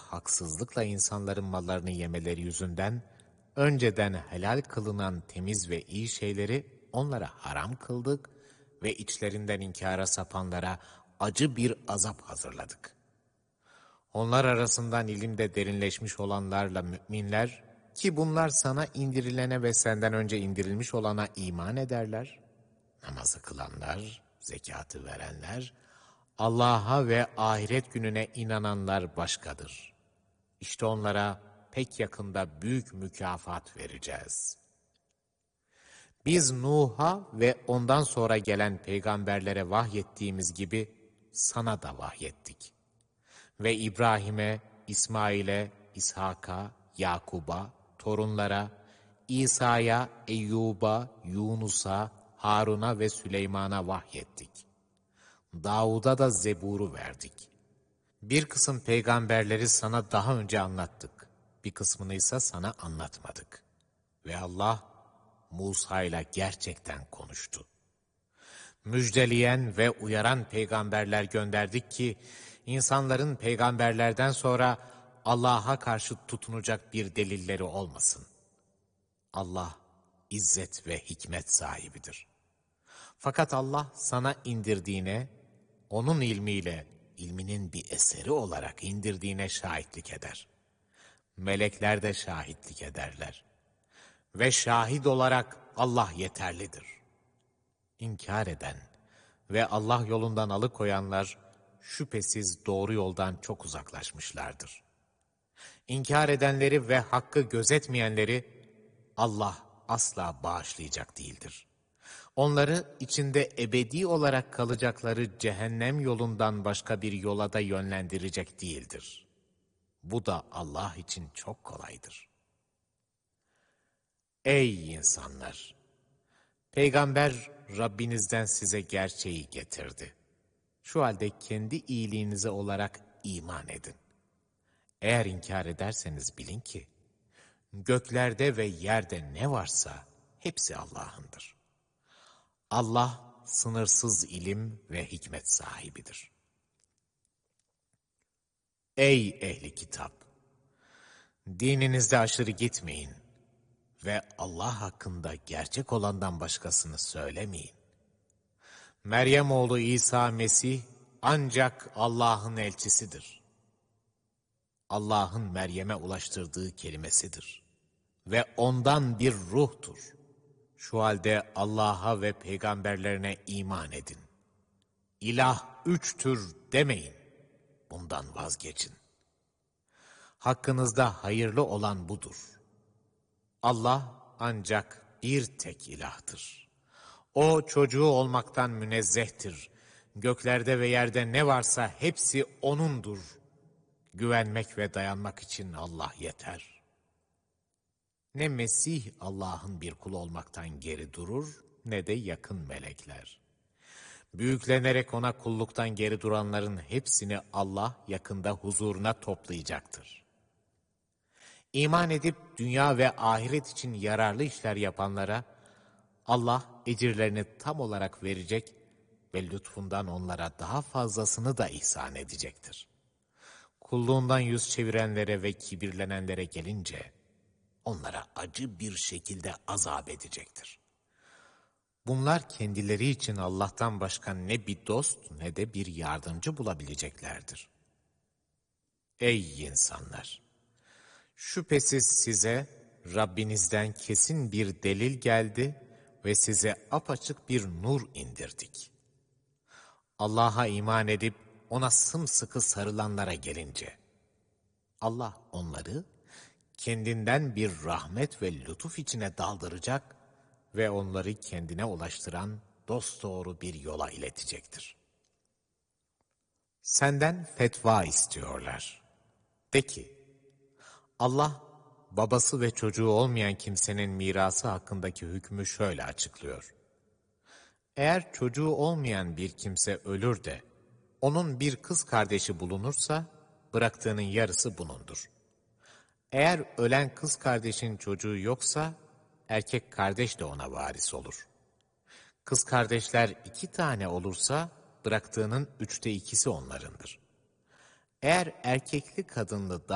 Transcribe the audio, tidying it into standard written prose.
haksızlıkla insanların mallarını yemeleri yüzünden, önceden helal kılınan temiz ve iyi şeyleri onlara haram kıldık ve içlerinden inkara sapanlara acı bir azap hazırladık. Onlar arasından ilimde derinleşmiş olanlarla müminler, ki bunlar sana indirilene ve senden önce indirilmiş olana iman ederler, namazı kılanlar, zekatı verenler, Allah'a ve ahiret gününe inananlar başkadır. İşte onlara pek yakında büyük mükafat vereceğiz. Biz Nuh'a ve ondan sonra gelen peygamberlere vahyettiğimiz gibi sana da vahyettik. Ve İbrahim'e, İsmail'e, İshak'a, Yakub'a, torunlara, İsa'ya, Eyyub'a, Yunus'a, Harun'a ve Süleyman'a vahyettik. Davud'a da Zebur'u verdik. Bir kısım peygamberleri sana daha önce anlattık. Bir kısmını ise sana anlatmadık. Ve Allah Musa ile gerçekten konuştu. Müjdeleyen ve uyaran peygamberler gönderdik ki, insanların peygamberlerden sonra Allah'a karşı tutunacak bir delilleri olmasın. Allah izzet ve hikmet sahibidir. Fakat Allah sana indirdiğine, onun ilmiyle, ilminin bir eseri olarak indirdiğine şahitlik eder. Melekler de şahitlik ederler. Ve şahit olarak Allah yeterlidir. İnkar eden ve Allah yolundan alıkoyanlar şüphesiz doğru yoldan çok uzaklaşmışlardır. İnkar edenleri ve hakkı gözetmeyenleri Allah asla bağışlayacak değildir. Onları içinde ebedi olarak kalacakları cehennem yolundan başka bir yola da yönlendirecek değildir. Bu da Allah için çok kolaydır. Ey insanlar! Peygamber Rabbinizden size gerçeği getirdi. Şu halde kendi iyiliğinize olarak iman edin. Eğer inkar ederseniz bilin ki, göklerde ve yerde ne varsa hepsi Allah'ındır. Allah sınırsız ilim ve hikmet sahibidir. Ey ehli kitap! Dininizde aşırı gitmeyin ve Allah hakkında gerçek olandan başkasını söylemeyin. Meryem oğlu İsa Mesih ancak Allah'ın elçisidir. Allah'ın Meryem'e ulaştırdığı kelimesidir ve ondan bir ruhtur. Şu halde Allah'a ve peygamberlerine iman edin. İlah üçtür demeyin. Bundan vazgeçin. Hakkınızda hayırlı olan budur. Allah ancak bir tek ilahtır. O çocuğu olmaktan münezzehtir. Göklerde ve yerde ne varsa hepsi O'nundur. Güvenmek ve dayanmak için Allah yeter. Ne Mesih Allah'ın bir kulu olmaktan geri durur, ne de yakın melekler. Büyüklenerek ona kulluktan geri duranların hepsini Allah yakında huzuruna toplayacaktır. İman edip dünya ve ahiret için yararlı işler yapanlara Allah ecirlerini tam olarak verecek ve lütfundan onlara daha fazlasını da ihsan edecektir. Kulluğundan yüz çevirenlere ve kibirlenenlere gelince onlara acı bir şekilde azap edecektir. Bunlar kendileri için Allah'tan başka ne bir dost ne de bir yardımcı bulabileceklerdir. Ey insanlar! Şüphesiz size Rabbinizden kesin bir delil geldi ve size apaçık bir nur indirdik. Allah'a iman edip ona sımsıkı sarılanlara gelince, Allah onları kendinden bir rahmet ve lütuf içine daldıracak ve onları kendine ulaştıran dosdoğru bir yola iletecektir. Senden fetva istiyorlar. De ki, Allah, babası ve çocuğu olmayan kimsenin mirası hakkındaki hükmü şöyle açıklıyor. Eğer çocuğu olmayan bir kimse ölür de, onun bir kız kardeşi bulunursa, bıraktığının yarısı bunundur. Eğer ölen kız kardeşin çocuğu yoksa, erkek kardeş de ona varis olur. Kız kardeşler 2 tane olursa, bıraktığının 3'te 2'si onlarındır. Eğer erkekli kadınlı